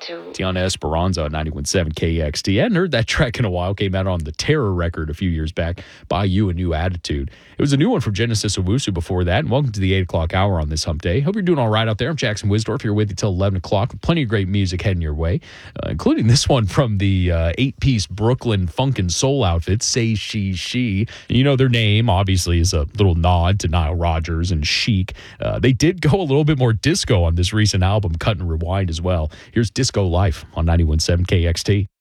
Tiana Esperanza on 91.7 KXT. I hadn't heard that track in a while. Came out on the Terror record a few years back. By You, A New Attitude. It was a new one from Genesis Owusu before that. And welcome to the 8 o'clock hour on this hump day. Hope you're doing all right out there. I'm Jackson Wisdorf here with you till 11 o'clock. With plenty of great music heading your way, including this one from the 8-piece Brooklyn funk and soul outfit, Say She. And you know their name, obviously, is a little nod to Nile Rodgers and Chic. They did go a little bit more disco on this recent album, Cut and Rewind, as well. Here's Disco Life on 91.7 KXT.